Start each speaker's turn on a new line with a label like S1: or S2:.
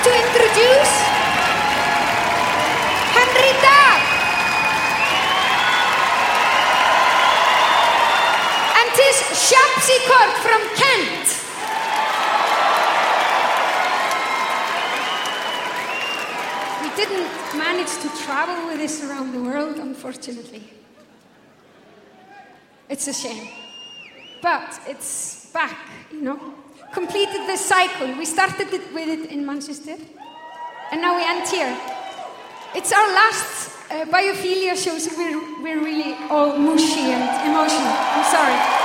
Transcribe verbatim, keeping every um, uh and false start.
S1: to introduce Henry Dahl and his Sharpsichord from Kent. We didn't manage to travel with this around the world, unfortunately. It's a shame. But it's back, you know. Completed the cycle. We started it with it in Manchester, and now we end here. It's our last uh, biophilia show, so we're, we're really all mushy and emotional. I'm sorry.